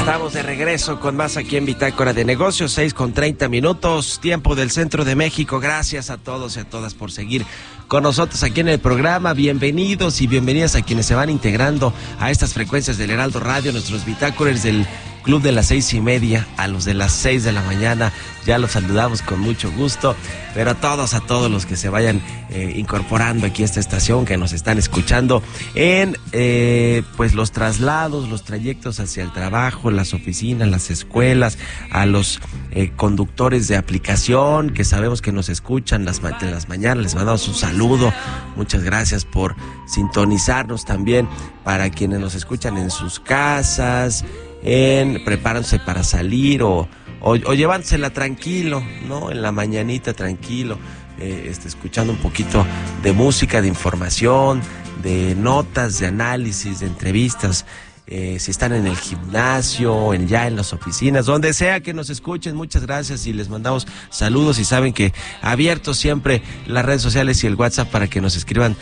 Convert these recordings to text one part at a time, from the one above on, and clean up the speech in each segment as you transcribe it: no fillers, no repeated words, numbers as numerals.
Estamos de regreso con más aquí en Bitácora de Negocios, 6:30, tiempo del centro de México. Gracias a todos y a todas por seguir con nosotros aquí en el programa. Bienvenidos y bienvenidas a quienes se van integrando a estas frecuencias del Heraldo Radio, nuestros bitácoras del Club de las 6:30, a los de las 6 de la mañana, ya los saludamos con mucho gusto, pero a todos los que se vayan incorporando aquí a esta estación, que nos están escuchando en pues los traslados, los trayectos hacia el trabajo, las oficinas, las escuelas, a los conductores de aplicación, que sabemos que nos escuchan en las mañanas, les mandamos un saludo, muchas gracias por sintonizarnos también, para quienes nos escuchan en sus casas, preparándose para salir o llevándosela tranquilo, ¿no? En la mañanita tranquilo, escuchando un poquito de música, de información, de notas, de análisis, de entrevistas. Si están en el gimnasio, ya en las oficinas, donde sea que nos escuchen, muchas gracias y les mandamos saludos, y saben que abiertos siempre las redes sociales y el WhatsApp para que nos escriban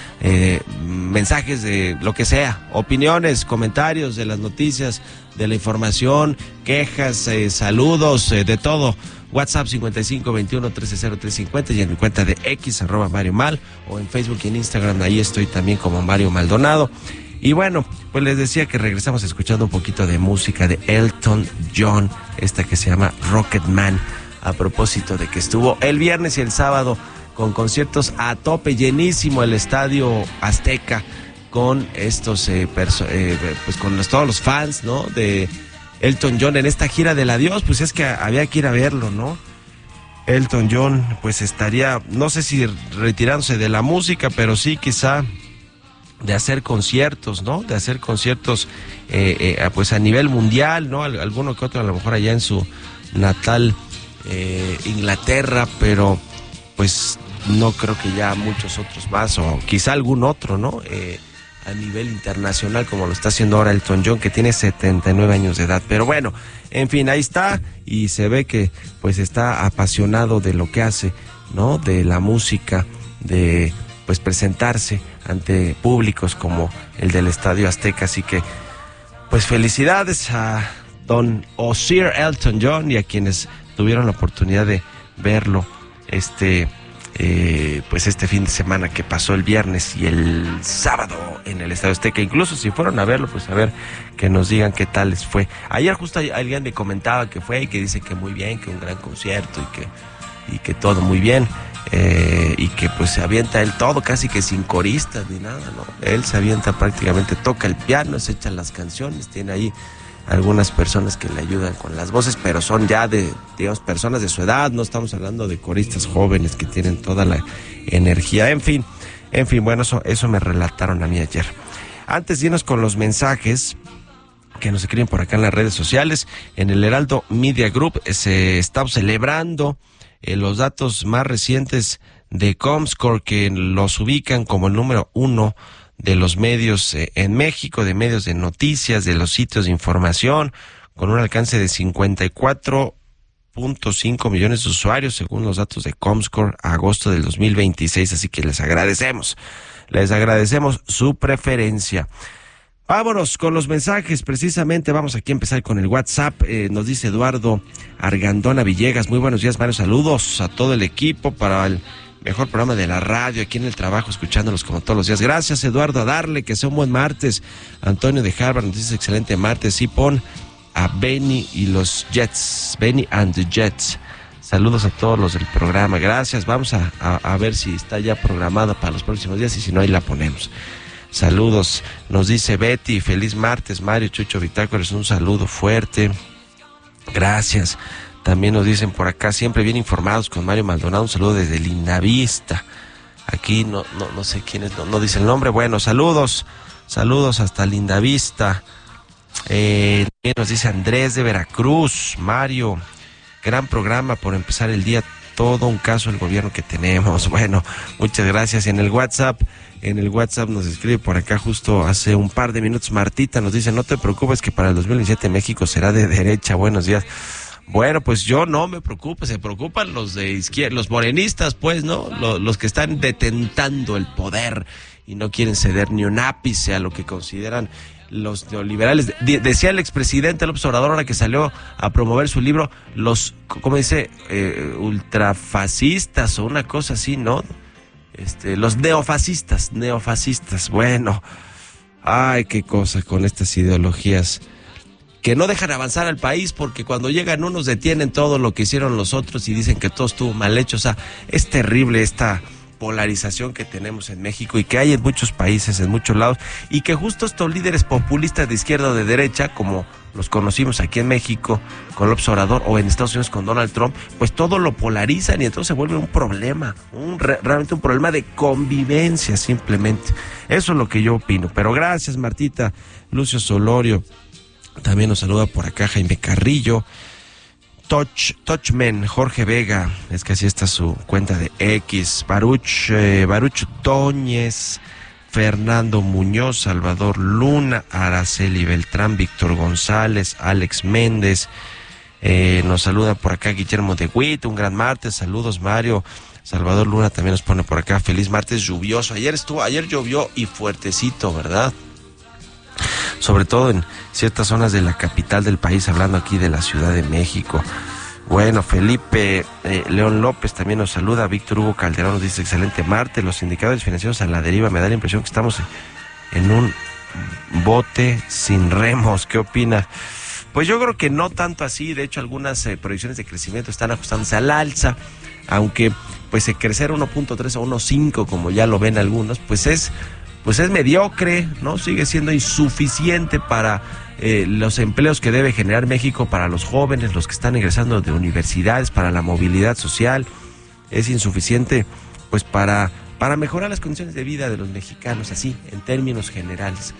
mensajes de lo que sea, opiniones, comentarios de las noticias, de la información, quejas, saludos, de todo. WhatsApp 5521-130350 y en mi cuenta de X, @MarioMal, o en Facebook y en Instagram, ahí estoy también como Mario Maldonado. Y bueno, pues les decía que regresamos escuchando un poquito de música de Elton John, esta que se llama Rocketman, a propósito de que estuvo el viernes y el sábado con conciertos a tope, llenísimo el Estadio Azteca, con estos, pues con todos los fans, ¿no?, de Elton John en esta gira del adiós. Pues es que había que ir a verlo, ¿no? Elton John pues estaría, no sé si retirándose de la música, pero sí quizá de hacer conciertos, ¿no? De hacer conciertos pues a nivel mundial, ¿no? Alguno que otro a lo mejor allá en su natal Inglaterra, pero pues no creo que ya muchos otros más, o quizá algún otro, ¿no? A nivel internacional, como lo está haciendo ahora Elton John, que tiene 79 años de edad. Pero bueno, en fin, ahí está, y se ve que pues está apasionado de lo que hace, ¿no? De la música, de pues presentarse ante públicos como el del Estadio Azteca. Así que pues felicidades a don Sir Elton John y a quienes tuvieron la oportunidad de verlo pues este fin de semana que pasó, el viernes y el sábado, en el Estadio Azteca. Incluso si fueron a verlo, pues a ver, que nos digan qué tal les fue. Ayer justo alguien me comentaba que fue y que dice que muy bien, que un gran concierto y que todo muy bien, y que pues se avienta él todo, casi que sin coristas ni nada, ¿no? Él se avienta prácticamente, toca el piano, se echan las canciones, tiene ahí algunas personas que le ayudan con las voces, pero son ya digamos, personas de su edad, no estamos hablando de coristas jóvenes que tienen toda la energía. En fin, bueno, eso me relataron a mí ayer. Antes de irnos con los mensajes que nos escriben por acá en las redes sociales, en el Heraldo Media Group se está celebrando los datos más recientes de Comscore, que los ubican como el número 1 de los medios en México, de medios de noticias, de los sitios de información, con un alcance de 54.5 millones de usuarios, según los datos de Comscore a agosto del 2026. Así que les agradecemos su preferencia. Vámonos con los mensajes, precisamente vamos aquí a empezar con el WhatsApp. Nos dice Eduardo Argandona Villegas: muy buenos días, Mario, saludos a todo el equipo para el mejor programa de la radio, aquí en el trabajo, escuchándolos como todos los días. Gracias, Eduardo, a darle, que sea un buen martes. Antonio de Harvard nos dice: excelente martes, y pon a Benny y los Jets, Benny and the Jets. Saludos a todos los del programa, gracias. Vamos a ver si está ya programada para los próximos días, y si no, ahí la ponemos. Saludos, nos dice Betty: feliz martes, Mario, Chucho, Bitácoras, un saludo fuerte. Gracias. También nos dicen por acá: siempre bien informados con Mario Maldonado, un saludo desde Lindavista. Aquí no sé quién es, no dice el nombre. Bueno, saludos hasta Lindavista. También nos dice Andrés de Veracruz: Mario, gran programa por empezar el día, todo un caso el gobierno que tenemos. Bueno, muchas gracias. En el WhatsApp nos escribe por acá justo hace un par de minutos Martita, nos dice: no te preocupes que para el 2027 México será de derecha. Buenos días. Bueno, pues yo no me preocupo, se preocupan los de izquierda, los morenistas, pues, ¿no? Los que están detentando el poder y no quieren ceder ni un ápice a lo que consideran los neoliberales. Decía el expresidente López Obrador, ahora que salió a promover su libro, los, ¿cómo dice? Ultrafascistas o una cosa así, ¿no? Los neofascistas. Bueno, ay, qué cosa con estas ideologías que no dejan avanzar al país, porque cuando llegan unos detienen todo lo que hicieron los otros y dicen que todo estuvo mal hecho. O sea, es terrible esta polarización que tenemos en México y que hay en muchos países, en muchos lados, y que justo estos líderes populistas de izquierda o de derecha, como los conocimos aquí en México con López Obrador o en Estados Unidos con Donald Trump, pues todo lo polarizan y entonces se vuelve un problema, realmente un problema de convivencia simplemente. Eso es lo que yo opino. Pero gracias, Martita. Lucio Solorio también nos saluda por acá, Jaime Carrillo, Touchman, Jorge Vega, es que así está su cuenta de X, Baruch Doñez, Fernando Muñoz, Salvador Luna, Araceli Beltrán, Víctor González, Alex Méndez, nos saluda por acá Guillermo de Witt, un gran martes, saludos Mario. Salvador Luna también nos pone por acá, feliz martes lluvioso. Ayer llovió y fuertecito, ¿verdad? Sobre todo en ciertas zonas de la capital del país, hablando aquí de la Ciudad de México. Bueno, Felipe León López también nos saluda, Víctor Hugo Calderón nos dice, excelente martes, los indicadores financieros a la deriva, me da la impresión que estamos en un bote sin remos. ¿Qué opina? Pues yo creo que no tanto así, de hecho algunas proyecciones de crecimiento están ajustándose al alza, aunque pues crecer 1.3 o 1.5 como ya lo ven algunos, pues es mediocre, ¿no? Sigue siendo insuficiente para los empleos que debe generar México para los jóvenes, los que están egresando de universidades, para la movilidad social. Es insuficiente, pues, para mejorar las condiciones de vida de los mexicanos, así, en términos generales.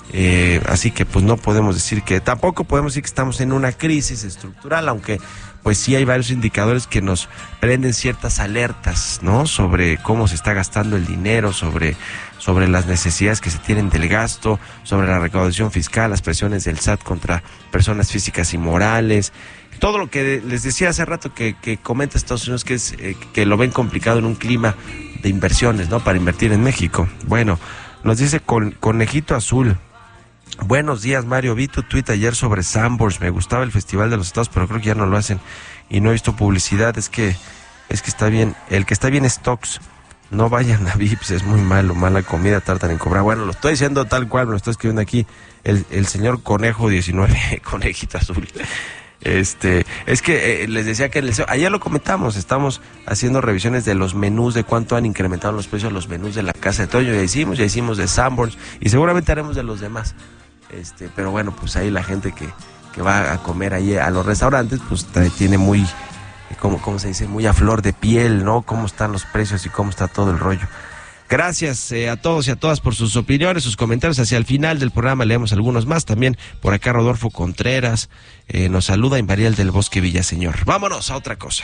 Así que, pues, tampoco podemos decir que estamos en una crisis estructural, aunque, pues, sí hay varios indicadores que nos prenden ciertas alertas, ¿no? Sobre cómo se está gastando el dinero, sobre las necesidades que se tienen del gasto, sobre la recaudación fiscal, las presiones del SAT contra personas físicas y morales, todo lo que les decía hace rato que comenta Estados Unidos, que es que lo ven complicado en un clima de inversiones, ¿no? Para invertir en México. Bueno, nos dice Conejito Azul. Buenos días, Mario. Vi tu tuit ayer sobre Sanborns. Me gustaba el Festival de los Estados, pero creo que ya no lo hacen y no he visto publicidad. Es que está bien. El que está bien es Tox. No vayan a Vips, es muy malo, mala comida, tardan en cobrar. Bueno, lo estoy diciendo tal cual, me lo está escribiendo aquí el señor Conejo 19, Conejito Azul. Es que les decía que ayer lo comentamos, estamos haciendo revisiones de los menús, de cuánto han incrementado los precios de los menús de la Casa de Toño. Ya hicimos de Sanborns y seguramente haremos de los demás. Pero bueno, pues ahí la gente que va a comer ahí a los restaurantes, pues tiene muy, ¿cómo se dice? Muy a flor de piel, ¿no? Cómo están los precios y cómo está todo el rollo. Gracias a todos y a todas por sus opiniones, sus comentarios. Hacia el final del programa leemos algunos más. También por acá Rodolfo Contreras nos saluda, Invariel del Bosque Villaseñor. Vámonos a otra cosa.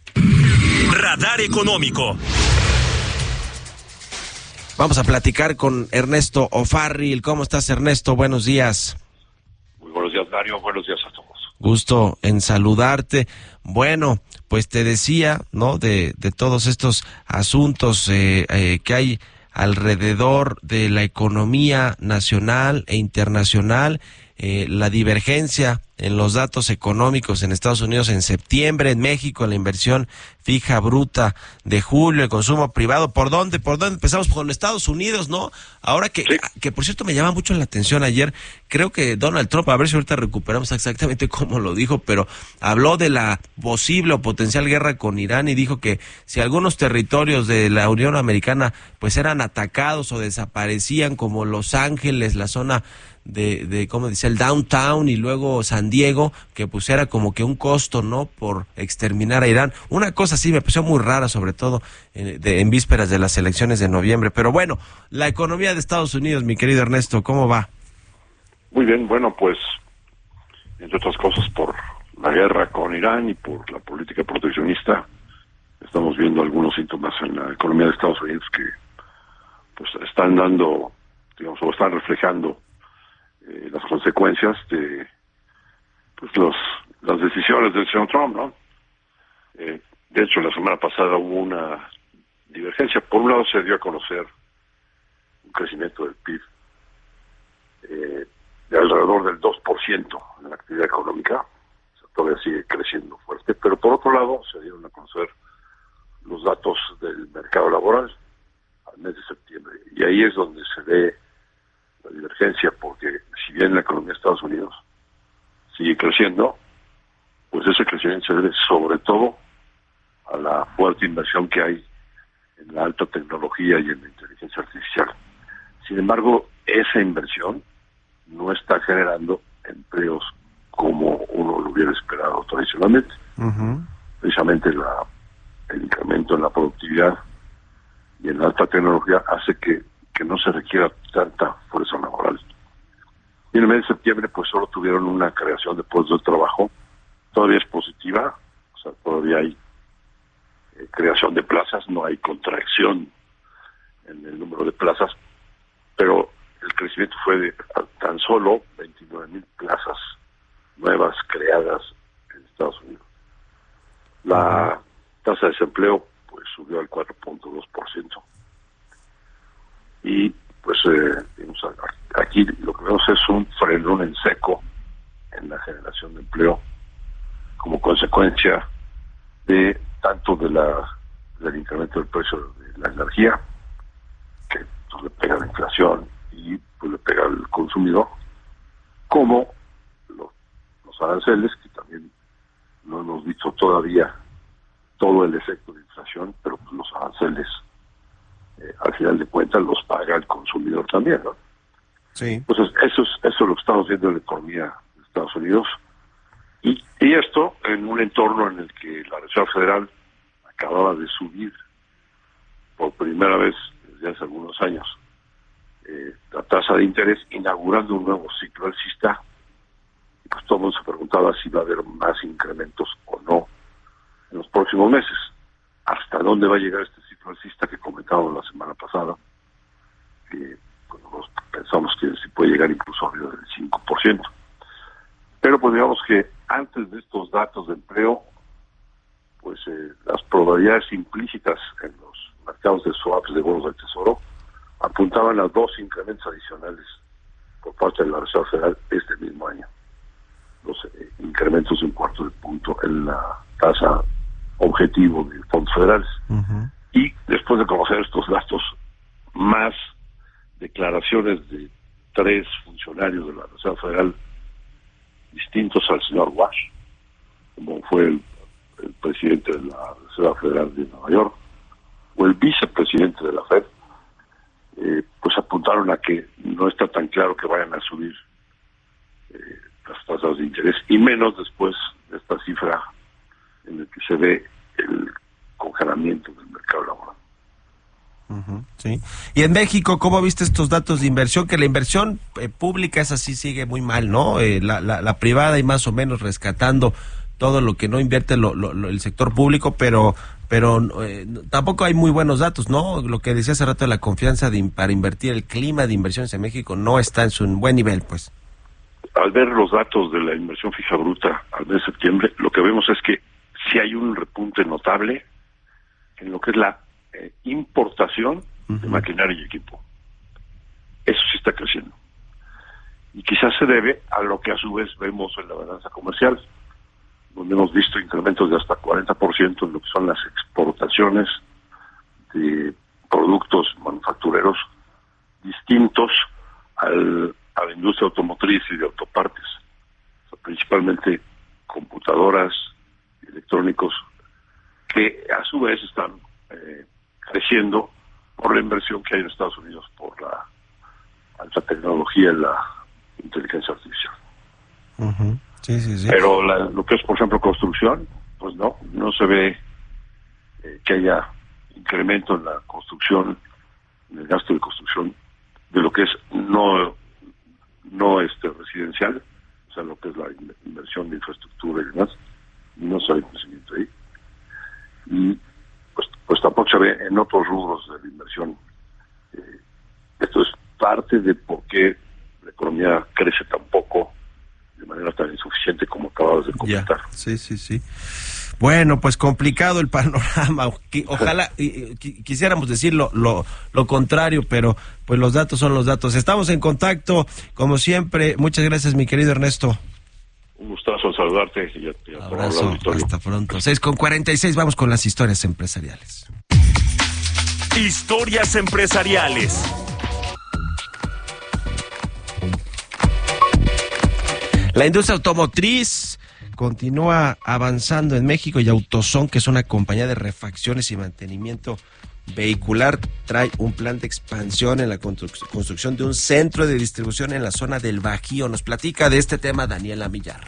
Radar Económico. Vamos a platicar con Ernesto O'Farrill. ¿Cómo estás, Ernesto? Buenos días. Muy buenos días, Mario. Buenos días a todos. Gusto en saludarte. Bueno, pues te decía, ¿no? De todos estos asuntos que hay alrededor de la economía nacional e internacional, la divergencia en los datos económicos en Estados Unidos en septiembre, en México la inversión fija bruta de julio, el consumo privado. ¿Por dónde empezamos? Con Estados Unidos, ¿no? Ahora que por cierto me llama mucho la atención ayer, creo que Donald Trump, a ver si ahorita recuperamos exactamente cómo lo dijo, pero habló de la posible o potencial guerra con Irán y dijo que si algunos territorios de la Unión Americana pues eran atacados o desaparecían, como Los Ángeles, la zona de ¿cómo dice? El downtown, y luego San Diego, que pues era como que un costo, ¿no? Por exterminar a Irán. Una cosa así me pareció muy rara, sobre todo en vísperas de las elecciones de noviembre. Pero bueno, la economía de Estados Unidos, mi querido Ernesto, ¿cómo va? Muy bien, bueno, pues, entre otras cosas, por la guerra con Irán y por la política proteccionista, estamos viendo algunos síntomas en la economía de Estados Unidos que pues están dando, digamos, o están reflejando las consecuencias de pues las decisiones del señor Trump, ¿no? De hecho, la semana pasada hubo una divergencia. Por un lado se dio a conocer crecimiento del PIB de alrededor del 2% en la actividad económica. O sea, todavía sigue creciendo fuerte, pero por otro lado se dieron a conocer los datos del mercado laboral al mes de septiembre, y ahí es donde se ve la divergencia, porque si bien la economía de Estados Unidos sigue creciendo, pues ese crecimiento se debe sobre todo a la fuerte inversión que hay en la alta tecnología y en la inteligencia artificial. Sin embargo, esa inversión no está generando empleos como uno lo hubiera esperado tradicionalmente. Precisamente el incremento en la productividad y en la alta tecnología hace que no se requiera tanta fuerza laboral. Y en el mes de septiembre pues solo tuvieron una creación de puestos de trabajo. Todavía es positiva, o sea, todavía hay creación de plazas, no hay contracción en el número de plazas, pero el crecimiento fue de tan solo 29,000 plazas nuevas creadas en Estados Unidos. La tasa de desempleo pues subió al 4.2%. Y pues aquí lo que vemos es un frenón en seco en la generación de empleo como consecuencia de tanto del incremento del precio de la energía, que pues, le pega a la inflación y pues le pega al consumidor, como los aranceles, que también no hemos visto todavía todo el efecto de inflación, pero pues los aranceles al final de cuentas los paga el consumidor también, ¿no? Sí. Pues eso es lo que estamos viendo en la economía de Estados Unidos, y esto en un entorno en el que la Reserva Federal acababa de subir por primera vez desde hace algunos años la tasa de interés, inaugurando un nuevo ciclo alcista. Y pues todo el mundo se preguntaba si va a haber más incrementos o no en los próximos meses. ¿Hasta dónde va a llegar este ciclo alcista que comentábamos la semana pasada? Nosotros pensamos que sí puede llegar incluso arriba del 5%. Pero pues digamos que antes de estos datos de empleo, pues las probabilidades implícitas en los mercados de swaps de bonos del Tesoro apuntaban a 2 incrementos adicionales por parte de la Reserva Federal este mismo año. Los incrementos de 1/4 de punto en la tasa objetivo de fondos federales. Y después de conocer estos datos, más declaraciones de 3 funcionarios de la Reserva Federal distintos al señor Wash, como fue el presidente de la Reserva Federal de Nueva York o el vicepresidente de la Fed, pues apuntaron a que no está tan claro que vayan a subir las tasas de interés, y menos después de esta cifra en la que se ve el congelamiento del mercado laboral. Sí. Y en México, ¿cómo viste estos datos de inversión? Que la inversión pública esa sí sigue muy mal, ¿no? La privada y más o menos rescatando todo lo que no invierte el sector público, pero tampoco hay muy buenos datos, ¿no? Lo que decía hace rato de la confianza para invertir, el clima de inversiones en México no está en su buen nivel, pues. Al ver los datos de la inversión fija bruta al mes de septiembre, lo que vemos es que sí hay un repunte notable en lo que es la importación de maquinaria y equipo. Eso sí está creciendo. Y quizás se debe a lo que a su vez vemos en la balanza comercial, donde hemos visto incrementos de hasta 40% en lo que son las exportaciones de productos manufactureros distintos a la industria automotriz y de autopartes. O sea, principalmente computadoras, electrónicos, que a su vez están creciendo por la inversión que hay en Estados Unidos por la alta tecnología y la inteligencia artificial. Sí. Pero lo que es, por ejemplo, construcción, pues no se ve que haya incremento en la construcción, en el gasto de construcción, de lo que es no residencial, o sea, lo que es la inversión de infraestructura y demás, no se ve crecimiento ahí. Y pues tampoco se ve en otros rubros de la inversión. Esto es parte de por qué la economía crece tan poco, de manera tan insuficiente como acaba acabas de comentar. Sí. Bueno, pues complicado el panorama. Ojalá quisiéramos decir lo contrario, pero pues los datos son los datos. Estamos en contacto, como siempre. Muchas gracias, mi querido Ernesto. Un gustazo saludarte y a abrazo, hasta pronto. 6:46, vamos con las historias empresariales. Historias empresariales. La industria automotriz continúa avanzando en México y AutoZone, que es una compañía de refacciones y mantenimiento vehicular, trae un plan de expansión en la construcción de un centro de distribución en la zona del Bajío. Nos platica de este tema Daniela Millar.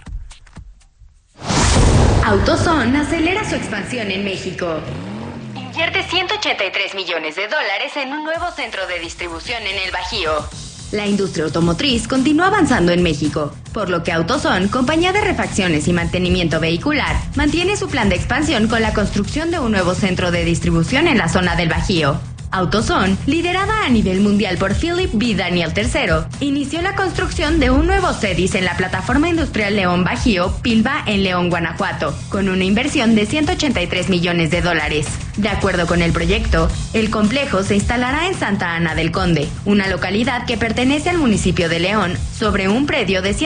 AutoZone acelera su expansión en México. Invierte $183 millones en un nuevo centro de distribución en el Bajío. La industria automotriz continúa avanzando en México, por lo que AutoZone, compañía de refacciones y mantenimiento vehicular, mantiene su plan de expansión con la construcción de un nuevo centro de distribución en la zona del Bajío. AutoZone, liderada a nivel mundial por Philip B. Daniel III, inició la construcción de un nuevo CEDIS en la plataforma industrial León Bajío, Pilba, en León, Guanajuato, con una inversión de $183 millones. De acuerdo con el proyecto, el complejo se instalará en Santa Ana del Conde, una localidad que pertenece al municipio de León, sobre un predio de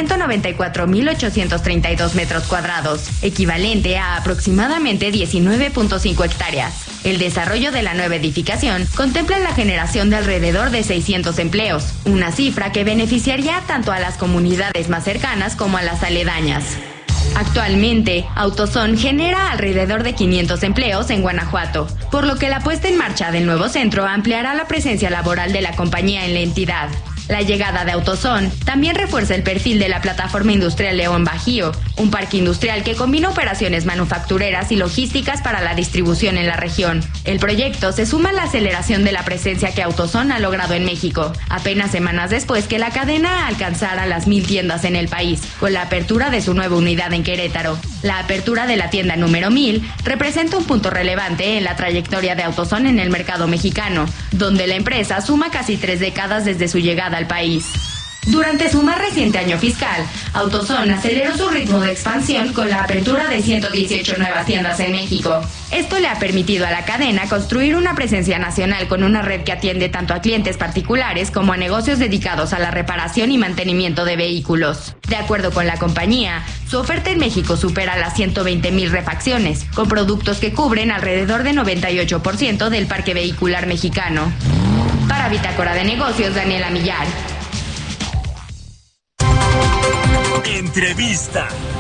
194.832 metros cuadrados, equivalente a aproximadamente 19.5 hectáreas. El desarrollo de la nueva edificación contempla la generación de alrededor de 600 empleos, una cifra que beneficiaría tanto a las comunidades más cercanas como a las aledañas. Actualmente, AutoZone genera alrededor de 500 empleos en Guanajuato, por lo que la puesta en marcha del nuevo centro ampliará la presencia laboral de la compañía en la entidad. La llegada de AutoZone también refuerza el perfil de la plataforma industrial León Bajío, un parque industrial que combina operaciones manufactureras y logísticas para la distribución en la región. El proyecto se suma a la aceleración de la presencia que AutoZone ha logrado en México, apenas semanas después que la cadena alcanzara las 1,000 tiendas en el país, con la apertura de su nueva unidad en Querétaro. La apertura de la tienda número 1000 representa un punto relevante en la trayectoria de AutoZone en el mercado mexicano, donde la empresa suma casi 3 décadas desde su llegada al país. Durante su más reciente año fiscal, AutoZone aceleró su ritmo de expansión con la apertura de 118 nuevas tiendas en México. Esto le ha permitido a la cadena construir una presencia nacional con una red que atiende tanto a clientes particulares como a negocios dedicados a la reparación y mantenimiento de vehículos. De acuerdo con la compañía, su oferta en México supera las 120,000 refacciones, con productos que cubren alrededor del 98% del parque vehicular mexicano. Para Bitácora de Negocios, Daniela Millar. Entrevista.